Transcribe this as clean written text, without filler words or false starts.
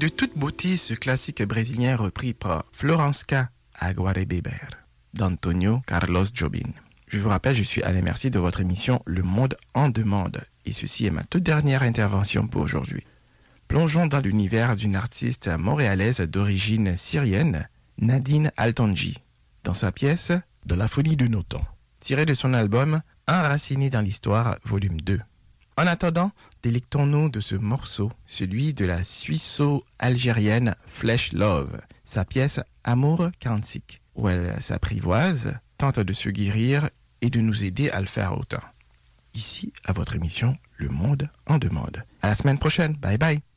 de toute beauté ce classique brésilien repris par Florence K. Agua de Beber d'Antonio Carlos Jobim. Je vous rappelle, je suis Alain Mercier de votre émission Le Monde en demande et ceci est ma toute dernière intervention pour aujourd'hui. Plongeons dans l'univers d'une artiste montréalaise d'origine syrienne, Nadine Altanji, dans sa pièce « De la folie de nos temps », tirée de son album « Enraciné dans l'histoire, volume 2 ». En attendant, délectons-nous de ce morceau, celui de la suisseau-algérienne Flesh Love, sa pièce « Amour quantique », où elle s'apprivoise, tente de se guérir et de nous aider à le faire autant. Ici, à votre émission, Le Monde en demande. À la semaine prochaine. Bye bye.